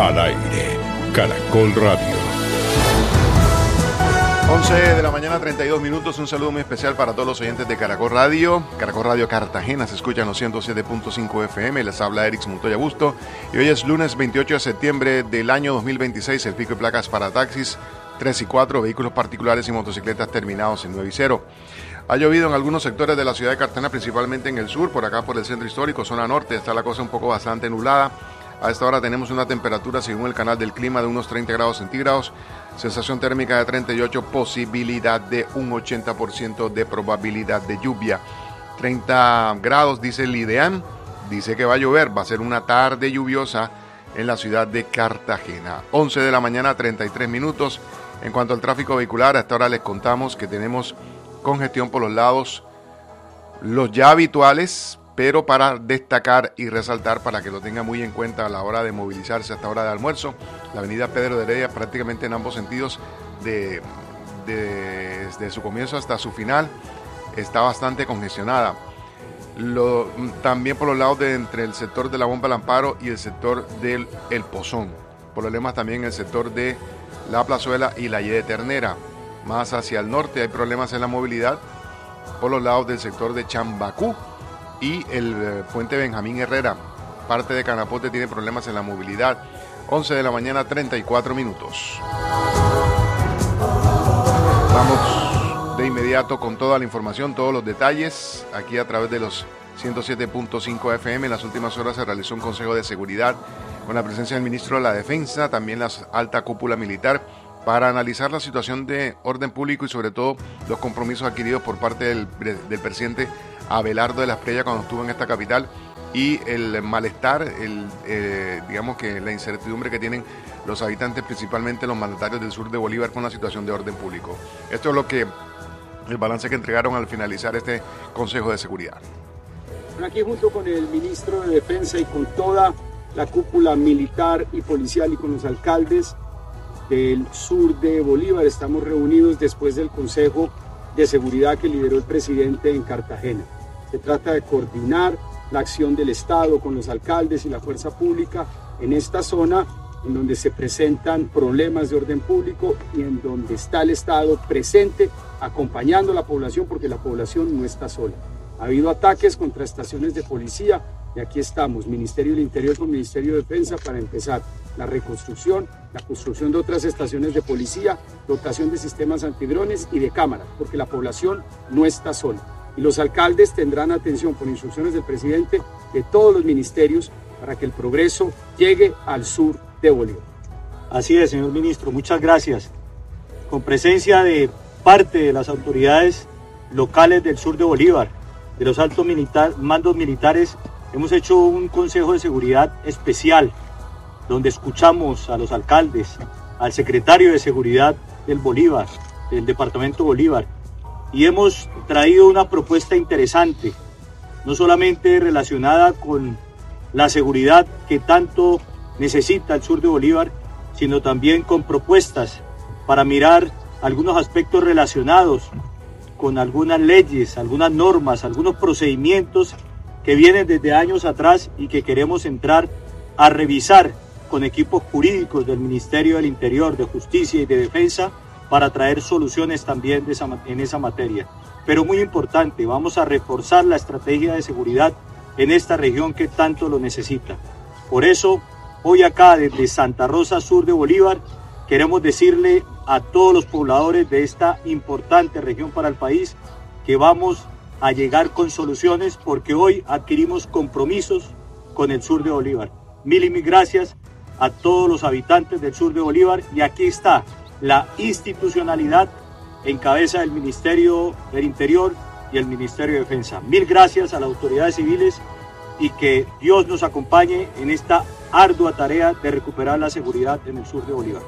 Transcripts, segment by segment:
Al aire, Caracol Radio. 11 de la mañana, 32 minutos. Un saludo muy especial para todos los oyentes de Caracol Radio. Caracol Radio Cartagena se escucha en los 107.5 FM. Les habla Eric Montoya Busto. Y hoy es lunes 28 de septiembre del año 2026. El pico de placas para taxis 3 y 4, vehículos particulares y motocicletas terminados en 9 y 0. Ha llovido en algunos sectores de la ciudad de Cartagena, principalmente en el sur, por acá por el centro histórico, zona norte. Está la cosa un poco bastante nublada. A esta hora tenemos una temperatura, según el canal del clima, de unos 30 grados centígrados. Sensación térmica de 38, posibilidad de un 80% de probabilidad de lluvia. 30 grados, dice el IDEAM. Dice que va a llover, va a ser una tarde lluviosa en la ciudad de Cartagena. 11 de la mañana, 33 minutos. En cuanto al tráfico vehicular, hasta ahora les contamos que tenemos congestión por los lados, los ya habituales, pero para destacar y resaltar, para que lo tenga muy en cuenta a la hora de movilizarse hasta hora de almuerzo, la avenida Pedro de Heredia prácticamente en ambos sentidos, desde su comienzo hasta su final, está bastante congestionada. También por los lados entre el sector de la Bomba del Amparo y el sector del El Pozón. Problemas también en el sector de la Plazuela y la Y de Ternera. Más hacia el norte hay problemas en la movilidad por los lados del sector de Chambacú y el puente Benjamín Herrera. Parte de Canapote tiene problemas en la movilidad. 11 de la mañana, 34 minutos. Vamos de inmediato con toda la información, todos los detalles, aquí a través de los 107.5 FM. En las últimas horas se realizó un consejo de seguridad con la presencia del ministro de la Defensa, también la alta cúpula militar, para analizar la situación de orden público y sobre todo los compromisos adquiridos por parte del presidente Abelardo de la Espriella cuando estuvo en esta capital y el malestar, digamos que la incertidumbre que tienen los habitantes, principalmente los mandatarios del sur de Bolívar, con la situación de orden público. Esto es el balance que entregaron al finalizar este Consejo de Seguridad. Aquí junto con el ministro de Defensa y con toda la cúpula militar y policial y con los alcaldes del sur de Bolívar estamos reunidos después del Consejo de Seguridad que lideró el presidente en Cartagena. Se trata de coordinar la acción del Estado con los alcaldes y la fuerza pública en esta zona en donde se presentan problemas de orden público y en donde está el Estado presente acompañando a la población porque la población no está sola. Ha habido ataques contra estaciones de policía y aquí estamos, Ministerio del Interior con Ministerio de Defensa para empezar la reconstrucción, la construcción de otras estaciones de policía, dotación de sistemas antidrones y de cámaras, porque la población no está sola. Y los alcaldes tendrán atención por instrucciones del presidente de todos los ministerios para que el progreso llegue al sur de Bolívar. Así es, señor ministro, muchas gracias. Con presencia de parte de las autoridades locales del sur de Bolívar, de los altos mandos militares, hemos hecho un consejo de seguridad especial donde escuchamos a los alcaldes, al secretario de Seguridad del Bolívar, del departamento Bolívar, y hemos traído una propuesta interesante, no solamente relacionada con la seguridad que tanto necesita el sur de Bolívar, sino también con propuestas para mirar algunos aspectos relacionados con algunas leyes, algunas normas, algunos procedimientos que vienen desde años atrás y que queremos entrar a revisar con equipos jurídicos del Ministerio del Interior, de Justicia y de Defensa para traer soluciones también en esa materia. Pero muy importante, vamos a reforzar la estrategia de seguridad en esta región que tanto lo necesita. Por eso, hoy acá desde Santa Rosa, sur de Bolívar, queremos decirle a todos los pobladores de esta importante región para el país que vamos a llegar con soluciones porque hoy adquirimos compromisos con el sur de Bolívar. Mil y mil gracias a todos los habitantes del sur de Bolívar y aquí está la institucionalidad en cabeza del Ministerio del Interior y el Ministerio de Defensa. Mil gracias a las autoridades civiles y que Dios nos acompañe en esta ardua tarea de recuperar la seguridad en el sur de Bolívar.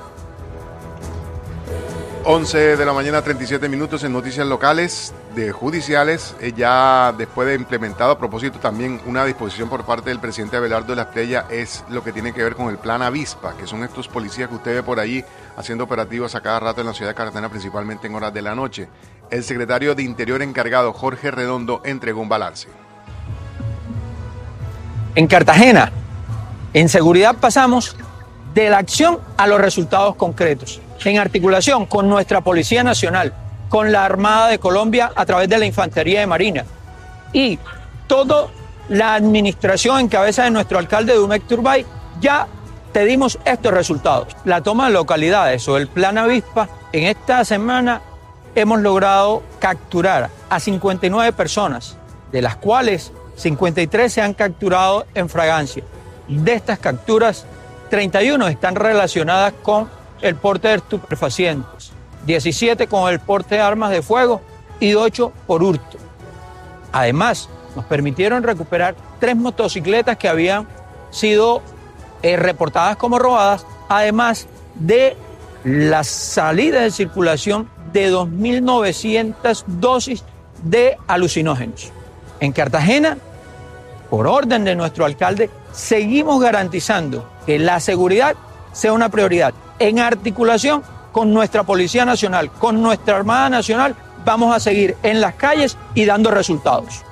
11 de la mañana, 37 minutos en noticias locales de judiciales. Ya después de implementado, a propósito, también una disposición por parte del presidente Abelardo de la Espriella es lo que tiene que ver con el plan Avispa, que son estos policías que usted ve por allí haciendo operativos a cada rato en la ciudad de Cartagena, principalmente en horas de la noche. El secretario de Interior encargado, Jorge Redondo, entregó un balance. En Cartagena, en seguridad pasamos de la acción a los resultados concretos, en articulación con nuestra Policía Nacional, con la Armada de Colombia a través de la Infantería de Marina y toda la administración en cabeza de nuestro alcalde Dumec Turbay. Ya te dimos estos resultados. La toma de localidades o el Plan Avispa, en esta semana hemos logrado capturar a 59 personas, de las cuales 53 se han capturado en fragancia. De estas capturas, 31 están relacionadas con el porte de estupefacientes, 17 con el porte de armas de fuego y 8 por hurto. Además, nos permitieron recuperar 3 motocicletas que habían sido reportadas como robadas, además de la salida de circulación de 2.900 dosis de alucinógenos. En Cartagena, por orden de nuestro alcalde, seguimos garantizando que la seguridad sea una prioridad. En articulación con nuestra Policía Nacional, con nuestra Armada Nacional, vamos a seguir en las calles y dando resultados.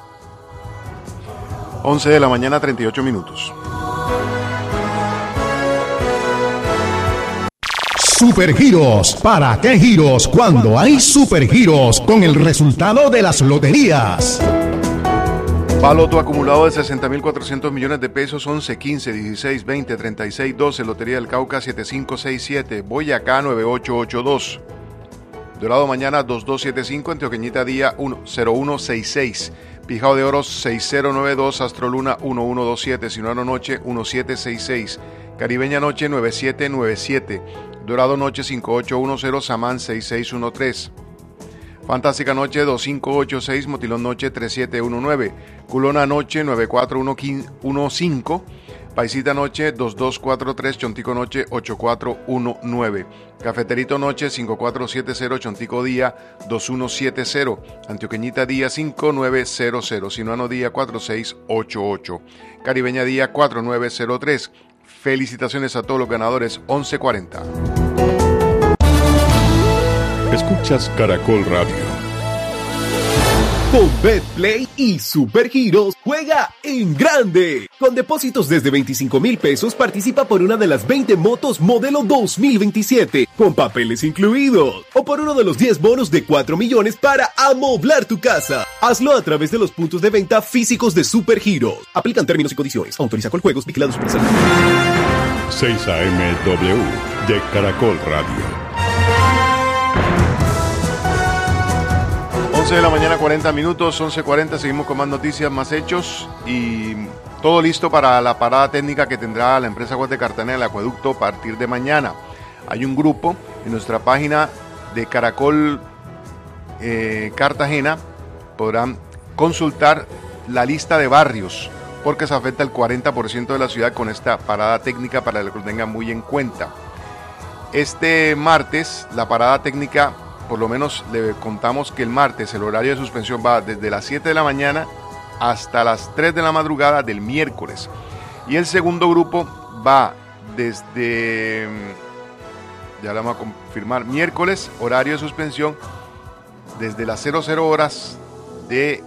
11 de la mañana, 38 minutos. Supergiros. ¿Para qué giros cuando hay supergiros con el resultado de las loterías? Baloto acumulado de 60.400 millones de pesos, 11, 15, 16, 20, 36, 12, Lotería del Cauca 7567, Boyacá 9882, Dorado mañana 2275, Antioqueñita día 0166, Pijao de Oro 6092, Astroluna 1127, Sinuano noche 1766, Caribeña noche 9797, Dorado noche 5810, Samán 6613, Fantástica noche 2586, Motilón noche 3719, Culona noche 94115, Paisita noche 2243, Chontico noche 8419, Cafeterito noche 5470, Chontico día 2170, Antioqueñita día 5900, Sinuano día 4688, Caribeña día 4903. Felicitaciones a todos los ganadores. 11:40. Escuchas Caracol Radio. Con Betplay y Supergiros juega en grande. Con depósitos desde 25,000 pesos participa por una de las 20 motos modelo 2027 con papeles incluidos o por uno de los 10 bonos de 4 millones para amoblar tu casa. Hazlo a través de los puntos de venta físicos de Supergiros. Aplican términos y condiciones. Autoriza con juegos vigilados por Supersalud. 6 AMW de Caracol Radio. 11 de la mañana, 40 minutos, 11:40, seguimos con más noticias, más hechos y todo listo para la parada técnica que tendrá la empresa Aguas de Cartagena, el acueducto, a partir de mañana. Hay un grupo en nuestra página de Caracol Cartagena, podrán consultar la lista de barrios, porque se afecta el 40% de la ciudad con esta parada técnica para que lo tengan muy en cuenta. Este martes, la parada técnica, por lo menos le contamos que el martes el horario de suspensión va desde las 7 de la mañana hasta las 3 de la madrugada del miércoles. Y el segundo grupo va desde, ya lo vamos a confirmar, miércoles, horario de suspensión desde las 00 horas del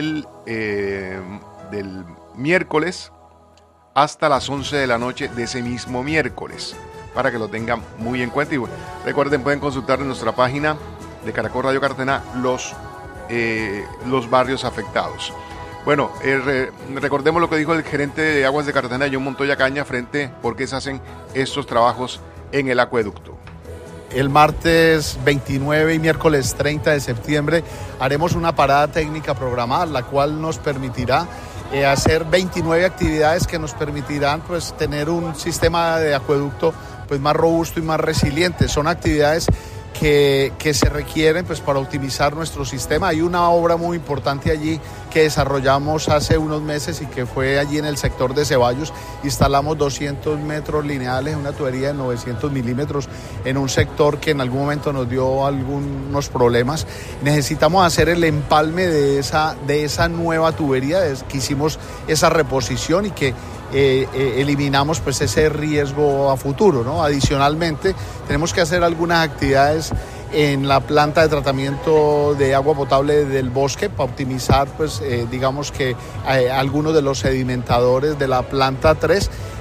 miércoles hasta las 11 de la noche de ese mismo miércoles, para que lo tengan muy en cuenta. Y bueno, recuerden, pueden consultar en nuestra página de Caracol Radio Cartagena los barrios afectados. Bueno, recordemos lo que dijo el gerente de Aguas de Cartagena, John Montoya Caña, frente por qué se hacen estos trabajos en el acueducto. El martes 29 y miércoles 30 de septiembre haremos una parada técnica programada, la cual nos permitirá hacer 29 actividades que nos permitirán pues tener un sistema de acueducto pues más robusto y más resiliente. Son actividades que se requieren pues para optimizar nuestro sistema. Hay una obra muy importante allí que desarrollamos hace unos meses y que fue allí en el sector de Ceballos. Instalamos 200 metros lineales, una tubería de 900 milímetros en un sector que en algún momento nos dio algunos problemas. Necesitamos hacer el empalme de esa nueva tubería, que hicimos esa reposición y que eliminamos pues ese riesgo a futuro, ¿no? Adicionalmente, tenemos que hacer algunas actividades en la planta de tratamiento de agua potable del bosque para optimizar pues digamos que algunos de los sedimentadores de la planta 3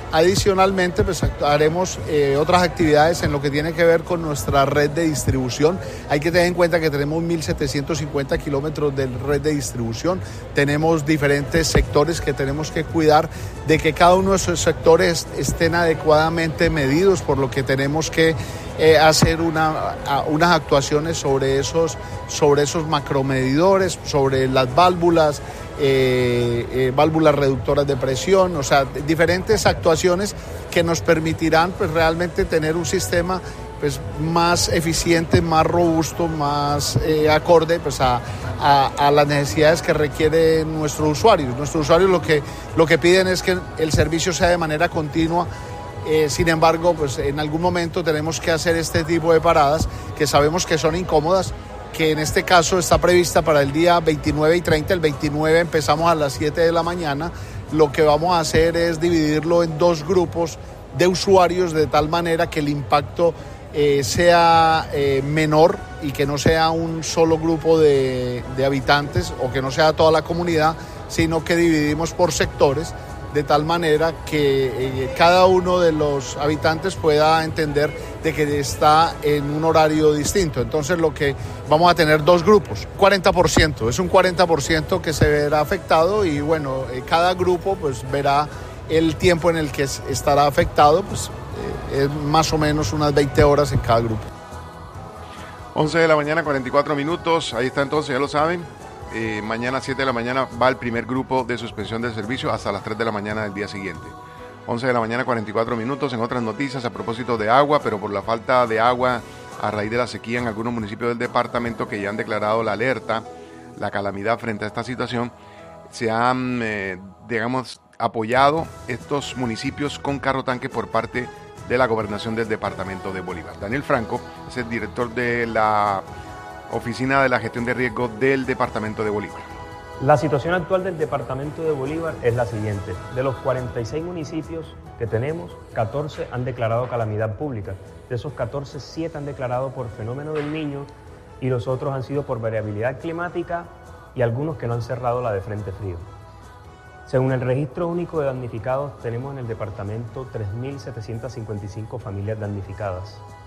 Adicionalmente, pues haremos otras actividades en lo que tiene que ver con nuestra red de distribución. Hay que tener en cuenta que tenemos 1.750 kilómetros de red de distribución. Tenemos diferentes sectores que tenemos que cuidar de que cada uno de esos sectores estén adecuadamente medidos, por lo que tenemos que hacer unas actuaciones sobre esos macromedidores, sobre las válvulas, válvulas reductoras de presión, o sea, diferentes actuaciones que nos permitirán pues realmente tener un sistema pues más eficiente, más robusto, más acorde pues a las necesidades que requieren nuestros usuarios. Nuestros usuarios lo que piden es que el servicio sea de manera continua. Sin embargo, pues en algún momento tenemos que hacer este tipo de paradas que sabemos que son incómodas, que en este caso está prevista para el día 29 y 30. El 29 empezamos a las 7 de la mañana. Lo que vamos a hacer es dividirlo en dos grupos de usuarios de tal manera que el impacto sea menor y que no sea un solo grupo de habitantes o que no sea toda la comunidad, sino que dividimos por sectores de tal manera que cada uno de los habitantes pueda entender de que está en un horario distinto. Entonces lo que vamos a tener dos grupos, 40%, es un 40% que se verá afectado y bueno, cada grupo pues verá el tiempo en el que estará afectado, pues es más o menos unas 20 horas en cada grupo. 11 de la mañana, 44 minutos, ahí está entonces, ya lo saben. Mañana 7 de la mañana va el primer grupo de suspensión del servicio hasta las 3 de la mañana del día siguiente. 11 de la mañana, 44 minutos. En otras noticias a propósito de agua, pero por la falta de agua a raíz de la sequía en algunos municipios del departamento que ya han declarado la alerta, la calamidad frente a esta situación, se han, apoyado estos municipios con carro tanque por parte de la gobernación del departamento de Bolívar. Daniel Franco es el director de la Oficina de la Gestión de Riesgo del Departamento de Bolívar. La situación actual del Departamento de Bolívar es la siguiente. De los 46 municipios que tenemos, 14 han declarado calamidad pública. De esos 14, 7 han declarado por fenómeno del Niño y los otros han sido por variabilidad climática y algunos que no han cerrado la de frente frío. Según el registro único de damnificados, tenemos en el departamento 3.755 familias damnificadas.